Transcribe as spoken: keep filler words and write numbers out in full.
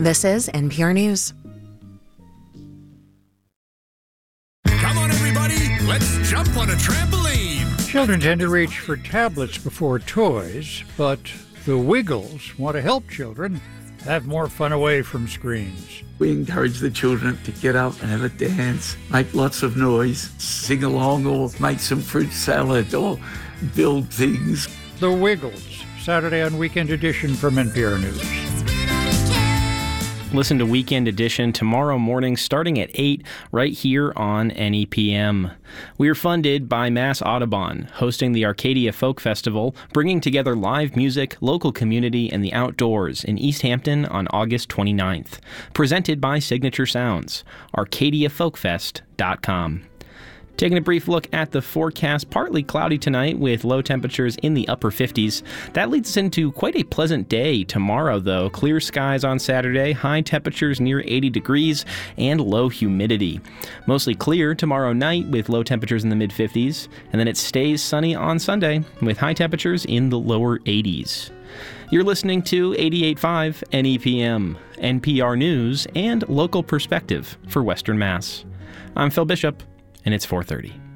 This is N P R News. Come on, everybody, let's jump on a trampoline. Children tend to reach for tablets before toys, but the Wiggles want to help children have more fun away from screens. We encourage the children to get up and have a dance, make lots of noise, sing along or make some fruit salad or build things. The Wiggles, Saturday on Weekend Edition from N P R News. Listen to Weekend Edition tomorrow morning starting at eight right here on N E P M. We are funded by Mass Audubon, hosting the Arcadia Folk Festival, bringing together live music, local community, and the outdoors in East Hampton on August twenty-ninth. Presented by Signature Sounds, arcadia folk fest dot com. Taking a brief look at the forecast, partly cloudy tonight with low temperatures in the upper fifties. That leads us into quite a pleasant day tomorrow, though. Clear skies on Saturday, high temperatures near eighty degrees, and low humidity. Mostly clear tomorrow night with low temperatures in the mid-fifties, and then it stays sunny on Sunday with high temperatures in the lower eighties. You're listening to eighty-eight point five N E P M, N P R News, and local perspective for Western Mass. I'm Phil Bishop, and it's four thirty.